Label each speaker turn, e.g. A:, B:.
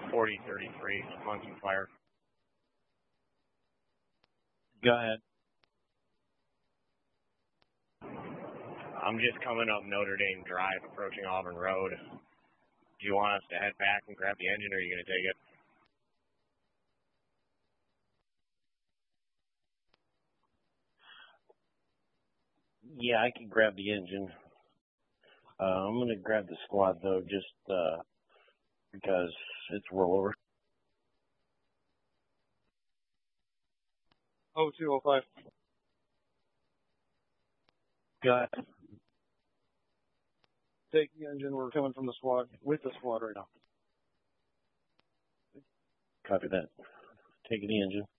A: 4033, Monkey Fire.
B: Go ahead.
A: I'm just coming up Notre Dame Drive, approaching Auburn Road. Do you want us to head back and grab the engine, or are you going to take it?
B: Yeah, I can grab the engine. I'm going to grab the squad, though, just because it's rollover.
C: 0205.
B: Go ahead.
C: Take the engine. We're coming from the squad, with the squad right now.
B: Copy that. Taking the engine.